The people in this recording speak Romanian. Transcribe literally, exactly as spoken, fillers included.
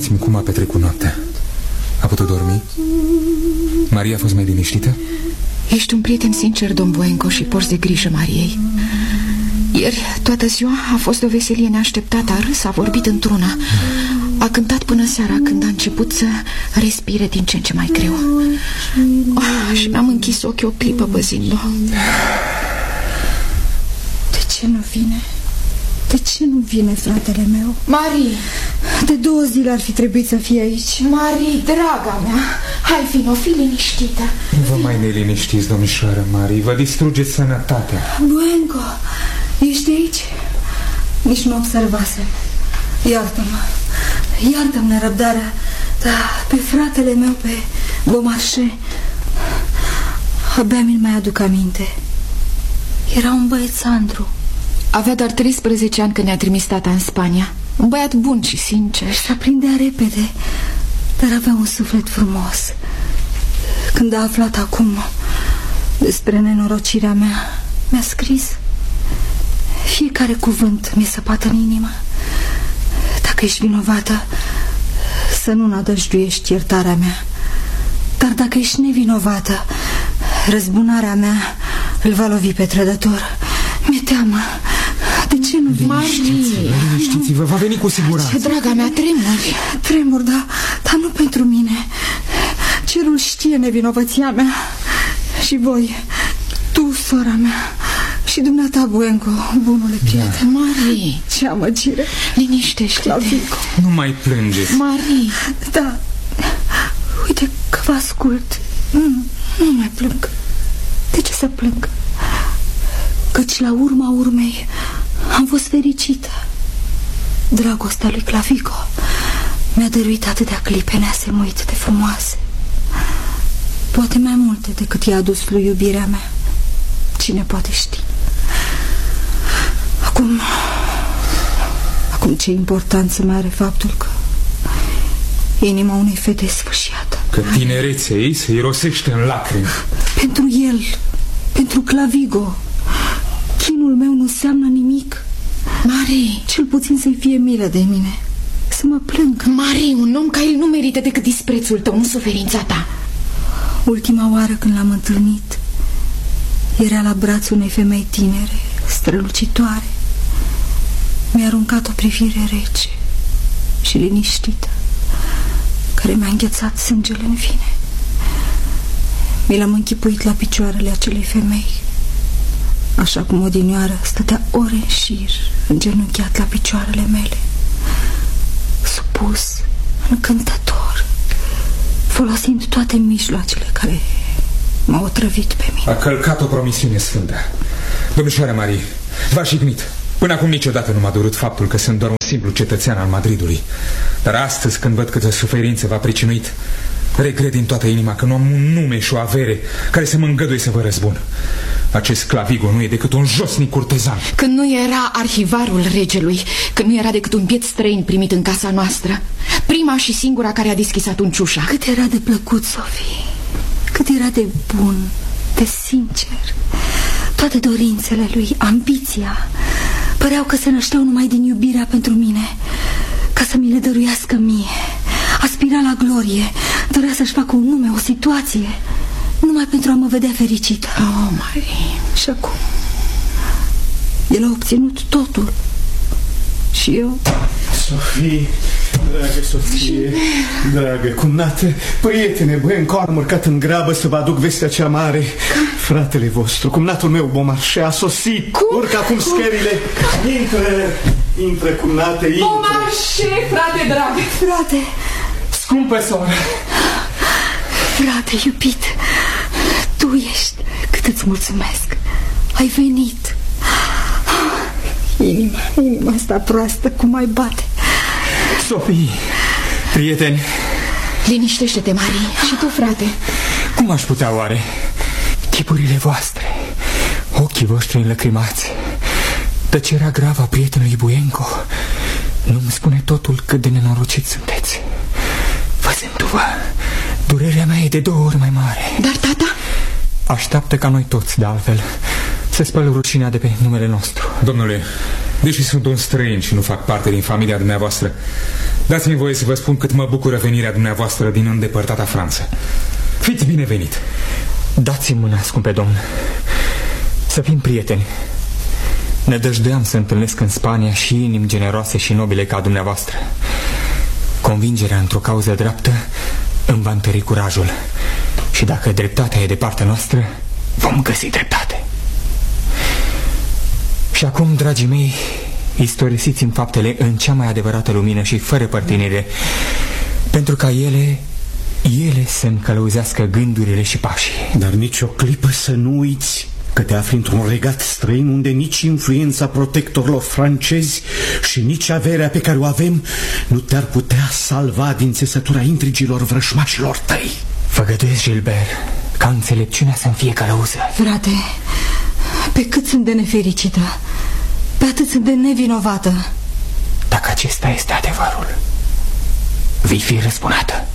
spuneți-mi cum a petrecut noaptea. A putut dormi? Maria a fost mai liniștită? Ești un prieten sincer, domn Voienko, și porți de grijă Mariei. Ieri, toată ziua, a fost o veselie neașteptată. A râs, a vorbit într-una. A cântat până seara, când a început să respire din ce în ce mai greu. Oh, și mi-am închis ochii o clipă păzind-o. De ce nu vine? De ce nu vine fratele meu? Marie! De două zile ar fi trebuit să fie aici. Marie, draga mea, hai vino, fi liniștită. Nu vă mai neliniștiți, domnișoară Marie. Vă distrugeți sănătatea. Voienko, ești aici? Nici nu observase. Iartă-mă, iartă-mi nerăbdarea. Dar pe fratele meu, pe Beaumarchais, abia mi-l mai aduc aminte. Era un băiețandru. Avea doar treisprezece ani când ne-a trimis tata în Spania. Un băiat bun și sincer. S-a prindea repede, dar avea un suflet frumos. Când a aflat acum despre nenorocirea mea, mi-a scris. Fiecare cuvânt mi-e săpat în inimă. Dacă ești vinovată, să nu nădăjduiești iertarea mea. Dar dacă ești nevinovată, răzbunarea mea îl va lovi pe trădător. Mi-e teamă. De ce nu vine? Liniștiți-vă, liniștiți-vă, va veni cu siguranță. Draga mea, tremuri. Tremur, da, dar nu pentru mine. Cerul știe nevinovăția mea. Și voi, tu, sora mea, și dumneata, Voienko, bunule prieten. Da. Marie, ce amăgire. Liniștește-te. Nu mai plângeți. Marie. Da, uite că vă ascult. Nu, nu mai plâng. De ce să plâng? Căci la urma urmei am fost fericită. Dragostea lui Clavigo mi-a dăruit atâtea clipe neasemuite de frumoase. Poate mai multe decât i-a adus lui iubirea mea. Cine poate ști? Acum Acum ce importanță mai are faptul că inima unei fete e sfâșiată, că tinerețea ei se irosește în lacrimi. Pentru el, pentru Clavigo, chinul meu nu înseamnă nimic. Marie, cel puțin să-i fie milă de mine, să mă plâng. Marie, un om ca el nu merită decât disprețul tău, nu suferința ta. Ultima oară când l-am întâlnit, era la brațul unei femei tinere, strălucitoare. Mi-a aruncat o privire rece și liniștită, care mi-a înghețat sângele în vine. Mi l-am închipuit la picioarele acelei femei, așa cum odinioară stătea ore în șir, îngenunchiat la picioarele mele, supus, încântător, folosind toate mijloacele care m-au otrăvit pe mine. A călcat o promisiune sfântă. Domnișoara Marie, v-aș ignit. Până acum niciodată nu m-a durut faptul că sunt doar un simplu cetățean al Madridului. Dar astăzi, când văd câtă suferință v-a pricinuit, regret din toată inima că nu am un nume și o avere care să mă îngăduie să vă răzbun. Acest Clavigo nu e decât un josnic curtezan. Când nu era arhivarul regelui, când nu era decât un biet străin primit în casa noastră, prima și singura care a deschis atunci ușa. Cât era de plăcut, Sofie, cât era de bun, de sincer. Toate dorințele lui, ambiția, păreau că se nășteau numai din iubirea pentru mine, ca să mi le dăruiască mie. Aspira la glorie, dorea să-și facă un nume, o situație, numai pentru a mă vedea fericită. Oh, Marie. Și acum el a obținut totul și eu... Sofie, dragă Sofie, dragă cumnată, prietene, Voienko, am urcat în grabă să vă aduc vestea cea mare. Fratele vostru, cumnatul meu, Beaumarchais, a sosit. Cum? Urcă acum scările. Intră, intră, cumnată, intră. Beaumarchais, frate drag. Frate, scumpă soră, frate iubit, tu ești, cât îți mulțumesc. Ai venit. Inima, inima asta proastă, cum mai bate. Sofie, prieteni. Liniștește-te, Marie. Și tu, frate. Cum aș putea oare? Chipurile voastre, ochii voștri înlăcrimați, tăcerea gravă a prietenului Voienko nu-mi spune totul cât de nenorocit sunteți. Văzându-vă, durerea mea e de două ori mai mare. Dar tata? Așteaptă ca noi toți, de altfel, să spăl rușinea de pe numele nostru. Domnule, Deși sunt un străin și nu fac parte din familia dumneavoastră, dați-mi voie să vă spun cât mă bucură venirea dumneavoastră din îndepărtata Franță. Fiți binevenit. Dați-mi mâna, scumpe domn. Să fim prieteni. Nădăjduiam să întâlnesc în Spania și inimi generoase și nobile ca dumneavoastră. Convingerea într-o cauză dreaptă îmi va întări curajul. Și dacă dreptatea e de partea noastră, vom găsi dreptate. Și acum, dragii mei, istorisiți-mi faptele în cea mai adevărată lumină și fără părtinire, pentru ca ele, ele să-mi călăuzească gândurile și pașii. Dar nici o clipă să nu uiți că te afli într-un regat străin unde nici influența protectorilor francezi și nici averea pe care o avem nu te-ar putea salva din țesătura intrigilor vrășmașilor tăi. Făgăduiesc, Gilbert, ca înțelepciunea să-mi fie călăuză. Frate, pe cât sunt de nefericită, pe atât sunt de nevinovată. Dacă acesta este adevărul, vei fi răspunată.